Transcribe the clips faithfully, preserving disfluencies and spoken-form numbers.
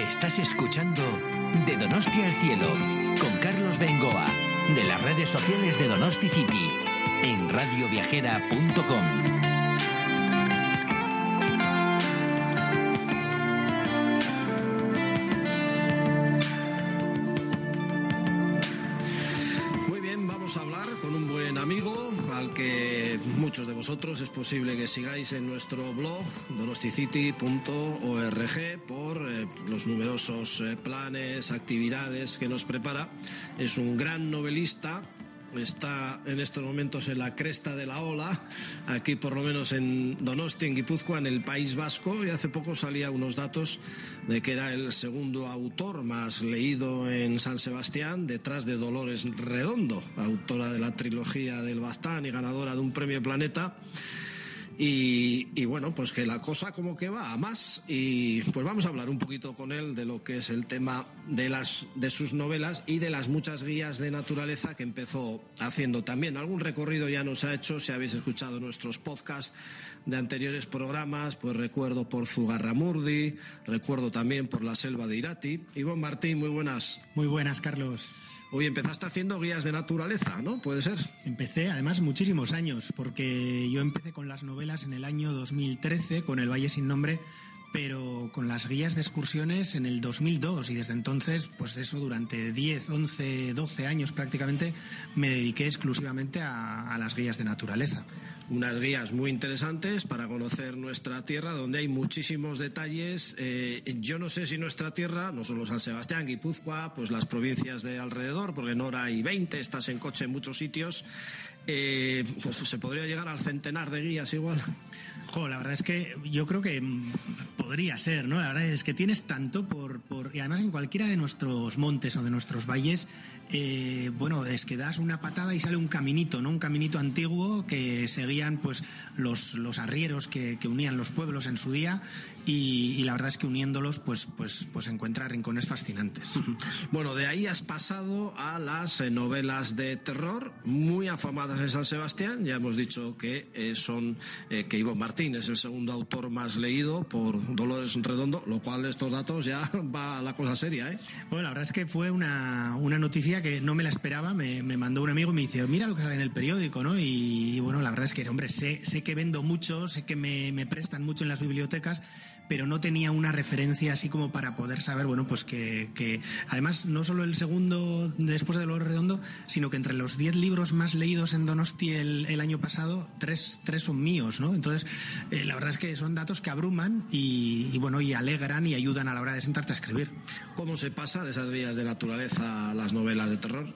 Estás escuchando De Donosti al Cielo con Carlos Bengoa, de las redes sociales de Donosti City, en radio viajera punto com. Al que muchos de vosotros es posible que sigáis en nuestro blog donosticity punto org por eh, los numerosos eh, planes, actividades que nos prepara. Es un gran novelista. Está en estos momentos en la cresta de la ola, aquí por lo menos en Donosti, en Guipúzcoa, en el País Vasco, y hace poco salía unos datos de que era el segundo autor más leído en San Sebastián, detrás de Dolores Redondo, autora de la trilogía del Baztán y ganadora de un premio Planeta. Y, y bueno, pues que la cosa como que va a más, y pues vamos a hablar un poquito con él de lo que es el tema de las de sus novelas y de las muchas guías de naturaleza que empezó haciendo también. Algún recorrido ya nos ha hecho, si habéis escuchado nuestros podcasts de anteriores programas, pues recuerdo por Zugarramurdi, recuerdo también por la selva de Irati. Ivonne Martín, muy buenas. Muy buenas, Carlos. Hoy empezaste haciendo guías de naturaleza, ¿no? ¿Puede ser? Empecé, además, muchísimos años, porque yo empecé con las novelas en el año dos mil trece, con El Valle sin Nombre, pero con las guías de excursiones en el dos mil dos, y desde entonces, pues eso, durante diez, once, doce años prácticamente, me dediqué exclusivamente a, a las guías de naturaleza. Unas guías muy interesantes para conocer nuestra tierra, donde hay muchísimos detalles. Eh, yo no sé si nuestra tierra, no solo San Sebastián, Guipúzcoa, pues las provincias de alrededor, porque en hora hay veinte, estás en coche en muchos sitios, eh, pues se podría llegar al centenar de guías igual. Jo, la verdad es que yo creo que podría ser, ¿no? La verdad es que tienes tanto por... por y además en cualquiera de nuestros montes o de nuestros valles, eh, bueno, es que das una patada y sale un caminito, ¿no? Un caminito antiguo que seguían pues los, los arrieros que, que unían los pueblos en su día, y, y la verdad es que uniéndolos pues, pues, pues encuentra rincones fascinantes. Bueno, de ahí has pasado a las eh, novelas de terror, muy afamadas en San Sebastián. Ya hemos dicho que eh, son eh, que Ivonne Martín es el segundo autor más leído por Dolores Redondo, lo cual estos datos ya va a la cosa seria, ¿eh? Bueno, la verdad es que fue una, una noticia que no me la esperaba. Me, me mandó un amigo y me dice, mira lo que sale en el periódico, ¿no? Y, y bueno, la verdad es que, hombre, sé, sé que vendo mucho, sé que me, me prestan mucho en las bibliotecas, pero no tenía una referencia así como para poder saber, bueno, pues que, que además no solo el segundo después de Dolores Redondo, sino que entre los diez libros más leídos en Donosti el, el año pasado, tres, tres son míos, ¿no? Entonces, eh, la verdad es que son datos que abruman y, y bueno, y alegran y ayudan a la hora de sentarte a escribir. ¿Cómo se pasa de esas guías de naturaleza a las novelas de terror?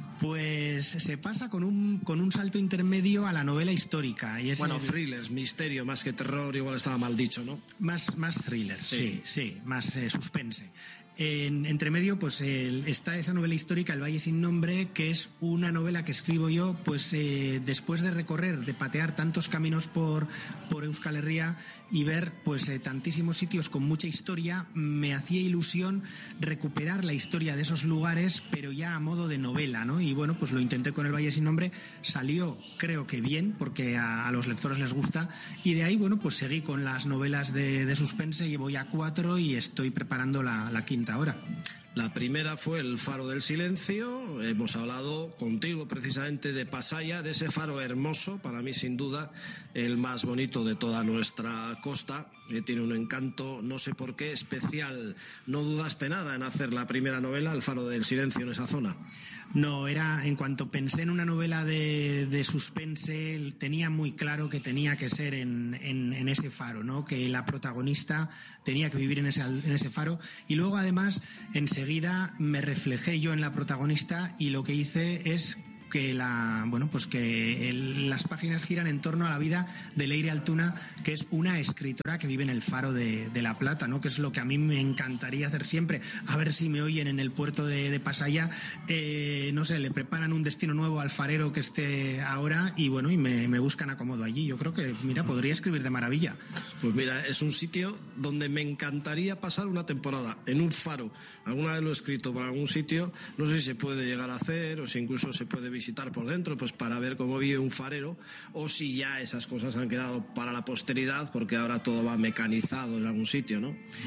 Pues se pasa con un, con un salto intermedio a la novela histórica. Y es bueno, el... thrillers, misterio, más que terror, igual estaba mal dicho, ¿no? Más, más thriller, sí, sí, sí más eh, suspense. En, entre medio, pues el, está esa novela histórica, El Valle sin Nombre, que es una novela que escribo yo, pues eh, después de recorrer, de patear tantos caminos por, por Euskal Herria y ver pues eh, tantísimos sitios con mucha historia, me hacía ilusión recuperar la historia de esos lugares, pero ya a modo de novela, ¿no? Y bueno, pues lo intenté con El Valle sin Nombre, salió creo que bien, porque a, a los lectores les gusta, y de ahí, bueno, pues seguí con las novelas de, de suspense, y voy a cuatro y estoy preparando la, la quinta ahora. La primera fue El Faro del Silencio. Hemos hablado contigo precisamente de Pasaia, de ese faro hermoso, para mí sin duda el más bonito de toda nuestra costa, que tiene un encanto, no sé por qué, especial. ¿No dudaste nada en hacer la primera novela, El Faro del Silencio, en esa zona? No, era, en cuanto pensé en una novela de, de suspense, tenía muy claro que tenía que ser en, en, en ese faro, ¿no? Que la protagonista tenía que vivir en ese, en ese faro. Y luego, además, enseguida me reflejé yo en la protagonista, y lo que hice es que la bueno pues que el, las páginas giran en torno a la vida de Leire Altuna, que es una escritora que vive en el Faro de, de La Plata, ¿no? Que es lo que a mí me encantaría hacer siempre. A ver si me oyen en el puerto de, de Pasaia, eh, no sé, le preparan un destino nuevo al farero que esté ahora, y bueno, y me, me buscan acomodo allí. Yo creo que, mira, podría escribir de maravilla. Pues mira, es un sitio donde me encantaría pasar una temporada, en un faro. Alguna vez lo he escrito para algún sitio, no sé si se puede llegar a hacer o si incluso se puede visitar visitar por dentro, pues para ver cómo vive un farero, o si ya esas cosas han quedado para la posteridad, porque ahora todo va mecanizado en algún sitio, ¿no?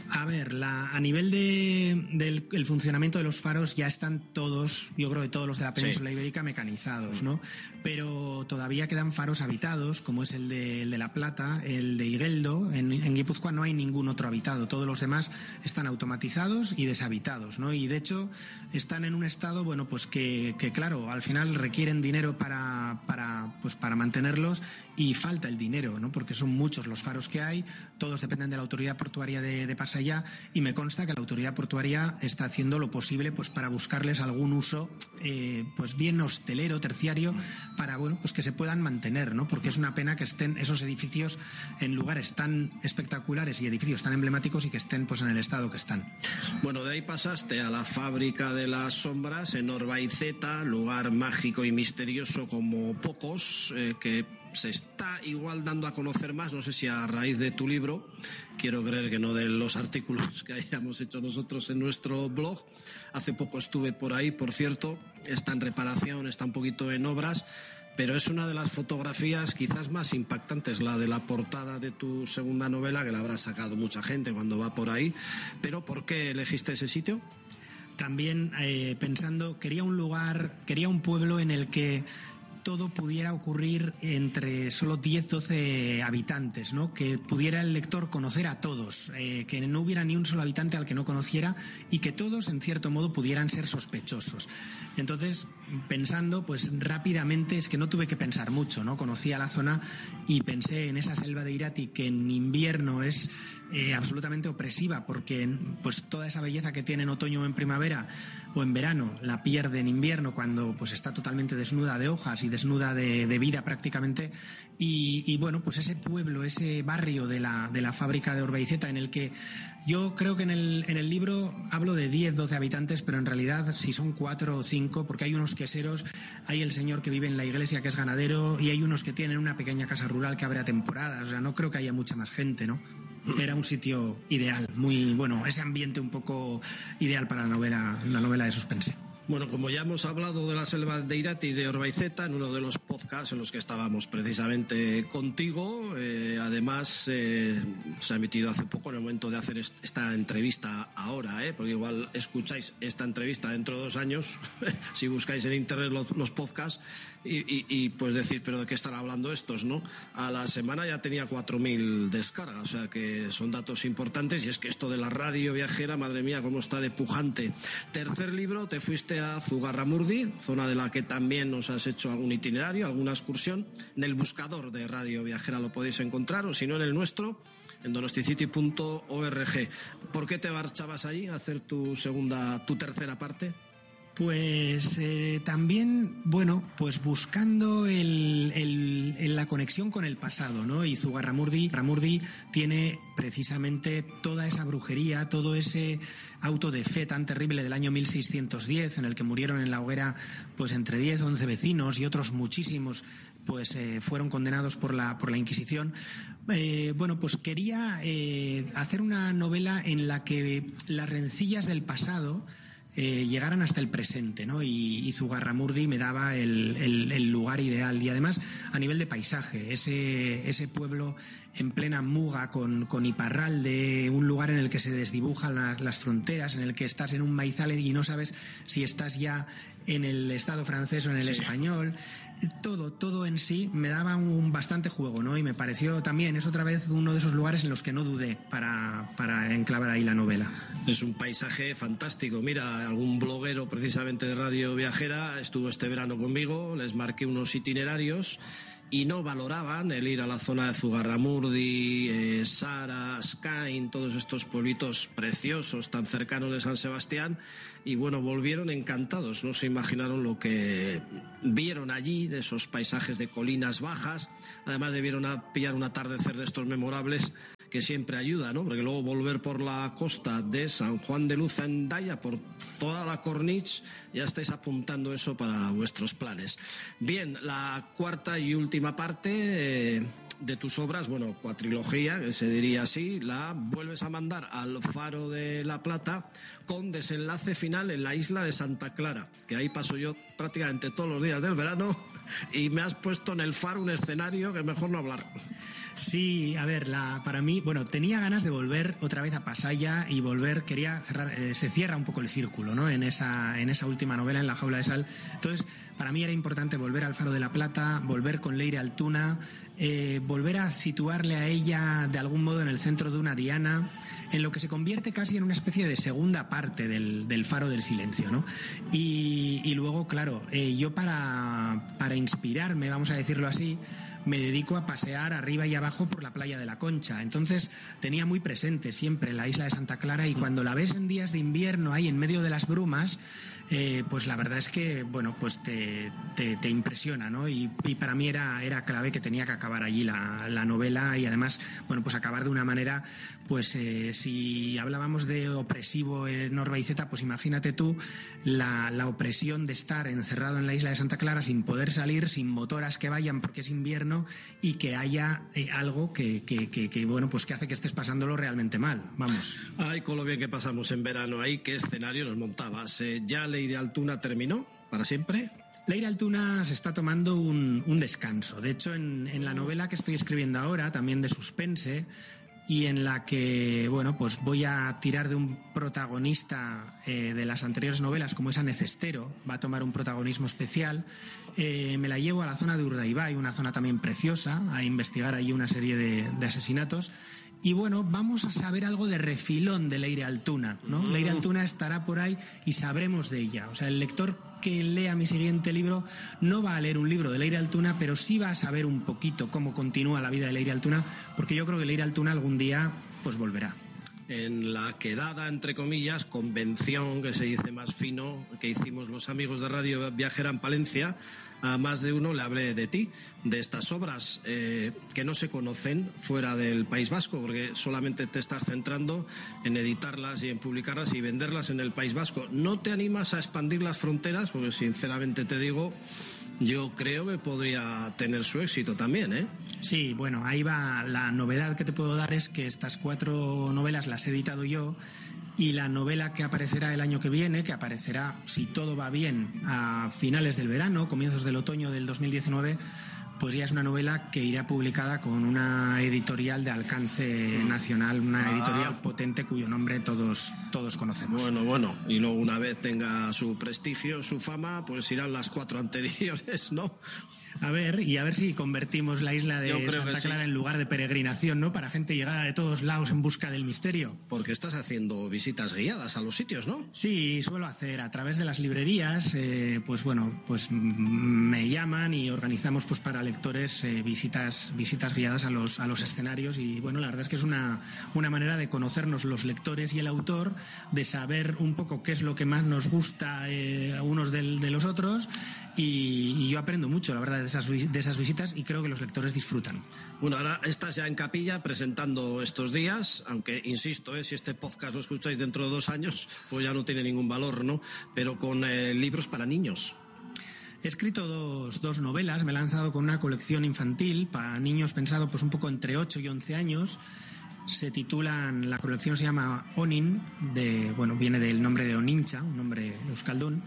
A ver, la, a nivel de, del el funcionamiento de los faros ya están todos, yo creo que todos los de la península sí. ibérica mecanizados, ¿no? Pero todavía quedan faros habitados, como es el de, el de La Plata, el de Igueldo. En, en Guipúzcoa no hay ningún otro habitado, todos los demás están automatizados y deshabitados, ¿no? Y de hecho están en un estado, bueno, pues que, que claro, al final requieren dinero para, para, pues para mantenerlos y falta el dinero, ¿no? Porque son muchos los faros que hay, todos dependen de la autoridad portuaria de, de Pasaia, y me consta que la autoridad portuaria está haciendo lo posible pues para buscarles algún uso eh, pues bien hostelero, terciario, para bueno pues que se puedan mantener, ¿no? Porque es una pena que estén esos edificios en lugares tan espectaculares y edificios tan emblemáticos y que estén pues en el estado que están. Bueno, de ahí pasaste a la fábrica de las sombras en Orbaiceta, lugar mágico y misterioso como pocos, eh, que se está igual dando a conocer más, no sé si a raíz de tu libro, quiero creer que no de los artículos que hayamos hecho nosotros en nuestro blog. Hace poco estuve por ahí, por cierto, está en reparación, está un poquito en obras, pero es una de las fotografías quizás más impactantes, la de la portada de tu segunda novela, que la habrá sacado mucha gente cuando va por ahí. Pero ¿por qué elegiste ese sitio? También eh, pensando, quería un lugar, quería un pueblo en el que todo pudiera ocurrir entre solo diez, doce habitantes, ¿no? Que pudiera el lector conocer a todos, eh, que no hubiera ni un solo habitante al que no conociera y que todos, en cierto modo, pudieran ser sospechosos. Entonces, pensando, pues rápidamente, es que no tuve que pensar mucho, ¿no? Conocía la zona y pensé en esa selva de Irati, que en invierno es eh, absolutamente opresiva, porque pues toda esa belleza que tiene en otoño o en primavera o en verano la pierde en invierno, cuando pues está totalmente desnuda de hojas y desnuda de, de vida prácticamente. Y, y bueno, pues ese pueblo, ese barrio de la, de la fábrica de Orbaiceta, en el que yo creo que en el, en el libro hablo de diez, doce habitantes, pero en realidad si son cuatro o cinco, porque hay unos queseros, hay el señor que vive en la iglesia que es ganadero y hay unos que tienen una pequeña casa rural que abre a temporadas. O sea, no creo que haya mucha más gente, ¿no? Era un sitio ideal, muy bueno, ese ambiente un poco ideal para la novela, la novela de suspense. Bueno, como ya hemos hablado de la selva de Irati y de Orbaiceta en uno de los podcasts en los que estábamos precisamente contigo, eh, además eh, se ha emitido hace poco, en el momento de hacer esta entrevista ahora, eh, porque igual escucháis esta entrevista dentro de dos años, si buscáis en internet los, los podcasts, y, y, y pues decir, pero ¿de qué están hablando estos, no? A la semana ya tenía cuatro mil descargas, o sea que son datos importantes, y es que esto de la radio viajera, madre mía, cómo está de pujante. Tercer libro, te fuiste a Zugarramurdi, zona de la que también nos has hecho algún itinerario, alguna excursión. En el buscador de Radio Viajera lo podéis encontrar, o si no en el nuestro, en donosticity punto org. ¿Por qué te marchabas allí a hacer tu segunda, tu tercera parte? Pues eh, también, bueno, pues buscando el, el, el, la conexión con el pasado, ¿no? Y Zugarramurdi Ramurdi tiene precisamente toda esa brujería, todo ese auto de fe tan terrible del año mil seiscientos diez, en el que murieron en la hoguera pues entre diez, once vecinos, y otros muchísimos pues eh, fueron condenados por la, por la Inquisición. Eh, bueno, pues quería eh, hacer una novela en la que las rencillas del pasado Eh, llegaran hasta el presente, ¿no? Y, y Zugarramurdi me daba el, el, el lugar ideal. Y además, a nivel de paisaje, ese, ese pueblo en plena Muga con, con Iparralde, un lugar en el que se desdibujan la, las fronteras, en el que estás en un maizal y no sabes si estás ya en el Estado francés o en el sí. español. Todo, todo en sí me daba un bastante juego, ¿no? Y me pareció también, es otra vez uno de esos lugares en los que no dudé para, para enclavar ahí la novela. Es un paisaje fantástico. Mira, algún bloguero precisamente de Radio Viajera estuvo este verano conmigo, les marqué unos itinerarios y no valoraban el ir a la zona de Zugarramurdi, eh, Sara, Skain, todos estos pueblitos preciosos tan cercanos de San Sebastián, y bueno, volvieron encantados, no se imaginaron lo que vieron allí, de esos paisajes de colinas bajas. Además debieron a pillar un atardecer de estos memorables que siempre ayuda, ¿no? Porque luego volver por la costa de San Juan de Luz a Hendaya, por toda la Corniche, ya estáis apuntando eso para vuestros planes. Bien, la cuarta y última parte eh, de tus obras, bueno, cuatrilogía, que se diría así, la vuelves a mandar al Faro de La Plata con desenlace final en la isla de Santa Clara, que ahí paso yo prácticamente todos los días del verano, y me has puesto en el Faro un escenario que mejor no hablar. Sí, a ver, la, para mí, bueno, tenía ganas de volver otra vez a Pasaia y volver, quería cerrar, eh, se cierra un poco el círculo, ¿no? En esa, en esa última novela, en La jaula de sal. Entonces, para mí era importante volver al Faro de la Plata, volver con Leire Altuna, eh, volver a situarle a ella de algún modo en el centro de una diana, en lo que se convierte casi en una especie de segunda parte del, del Faro del Silencio, ¿no? Y, y luego, claro, eh, yo para, para inspirarme, vamos a decirlo así, me dedico a pasear arriba y abajo por la playa de la Concha. Entonces tenía muy presente siempre la isla de Santa Clara, y cuando la ves en días de invierno ahí en medio de las brumas, eh, pues la verdad es que, bueno, pues te, te, te impresiona, ¿no? Y, y para mí era, era clave que tenía que acabar allí la, la novela, y además, bueno, pues acabar de una manera, pues eh, si hablábamos de opresivo en Orbaiceta, pues imagínate tú la, la opresión de estar encerrado en la isla de Santa Clara sin poder salir, sin motoras que vayan porque es invierno, y que haya eh, algo que, que, que, que, bueno, pues que hace que estés pasándolo realmente mal, vamos. Ay, con lo bien que pasamos en verano ahí, ¿qué escenario nos montabas? Eh, ¿Ya Leire Altuna terminó para siempre? Leire Altuna se está tomando un, un descanso. De hecho, en, en la novela que estoy escribiendo ahora, también de suspense, y en la que, bueno, pues voy a tirar de un protagonista eh, de las anteriores novelas, como es Anecestero, va a tomar un protagonismo especial. Eh, me la llevo a la zona de Urdaibai, una zona también preciosa, a investigar allí una serie de, de asesinatos. Y bueno, vamos a saber algo de refilón de Leire Altuna, ¿no? Mm. Leire Altuna estará por ahí y sabremos de ella. O sea, el lector que lea mi siguiente libro no va a leer un libro de Leire Altuna, pero sí va a saber un poquito cómo continúa la vida de Leire Altuna, porque yo creo que Leire Altuna algún día pues volverá. En la quedada, entre comillas, convención, que se dice más fino, que hicimos los amigos de Radio Viajera en Palencia, a más de uno le hablé de ti, de estas obras eh, que no se conocen fuera del País Vasco, porque solamente te estás centrando en editarlas y en publicarlas y venderlas en el País Vasco. ¿No te animas a expandir las fronteras? Porque sinceramente te digo, yo creo que podría tener su éxito también, ¿eh? Sí, bueno, ahí va. La novedad que te puedo dar es que estas cuatro novelas las he editado yo, y la novela que aparecerá el año que viene, que aparecerá, si todo va bien, a finales del verano, comienzos del otoño del dos mil diecinueve, pues ya es una novela que irá publicada con una editorial de alcance nacional, una ah. editorial potente cuyo nombre todos, todos conocemos. Bueno, bueno, y luego una vez tenga su prestigio, su fama, pues irán las cuatro anteriores, ¿no? A ver, y a ver si convertimos la isla de Santa Clara sí. en lugar de peregrinación, ¿no? Para gente llegada de todos lados en busca del misterio. Porque estás haciendo visitas guiadas a los sitios, ¿no? Sí, suelo hacer a través de las librerías, eh, pues bueno, pues me llaman y organizamos pues para lectores eh, visitas visitas guiadas a los a los escenarios, y bueno, la verdad es que es una, una manera de conocernos los lectores y el autor, de saber un poco qué es lo que más nos gusta eh, a unos del, de los otros, y, y yo aprendo mucho, la verdad, de esas, de esas visitas, y creo que los lectores disfrutan. Bueno, ahora estás ya en Capilla presentando estos días, aunque insisto, eh, si este podcast lo escucháis dentro de dos años, pues ya no tiene ningún valor, ¿no? Pero con eh, libros para niños. He escrito dos, dos novelas, me he lanzado con una colección infantil para niños pensado pues un poco entre ocho y once años. Se titulan, la colección se llama Onin, de, bueno, viene del nombre de Onincha, un nombre euskaldún.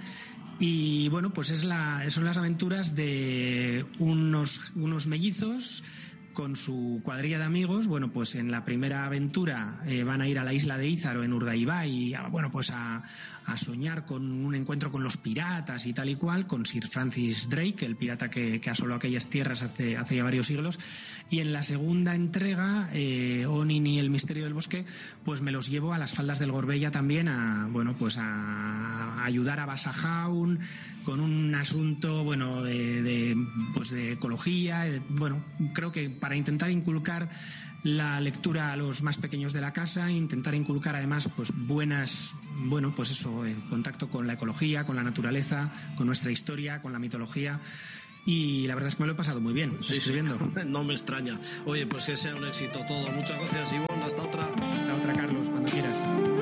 Y bueno, pues es la, son las aventuras de unos, unos mellizos con su cuadrilla de amigos. Bueno, pues en la primera aventura eh, van a ir a la isla de Ízaro, en Urdaibai, y a, bueno, pues a, a soñar con un encuentro con los piratas y tal y cual, con Sir Francis Drake, el pirata que, que asoló aquellas tierras hace, hace ya varios siglos. Y en la segunda entrega, eh, Onin y el misterio del bosque, pues me los llevo a las faldas del Gorbella también, a, bueno, pues a, a ayudar a Basajaun con un asunto, bueno, de, de, pues de ecología. De, bueno, creo que para intentar inculcar la lectura a los más pequeños de la casa, intentar inculcar además pues buenas, bueno, pues eso, el contacto con la ecología, con la naturaleza, con nuestra historia, con la mitología. Y la verdad es que me lo he pasado muy bien sí, escribiendo. Sí. No me extraña. Oye, pues que sea un éxito todo. Muchas gracias, Ivonne. Hasta otra. Hasta otra, Carlos, cuando quieras.